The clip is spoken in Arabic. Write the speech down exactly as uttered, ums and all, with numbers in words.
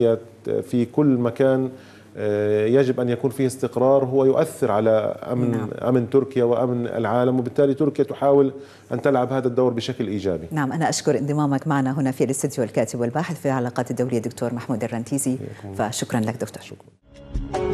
في كل مكان يجب أن يكون فيه استقرار، هو يؤثر على أمن نعم. أمن تركيا وأمن العالم، وبالتالي تركيا تحاول أن تلعب هذا الدور بشكل إيجابي. نعم، أنا أشكر انضمامك معنا هنا في الاستديو الكاتب والباحث في العلاقات الدولية دكتور محمود الرنتيزي، فشكرا لك دكتور. شكرا.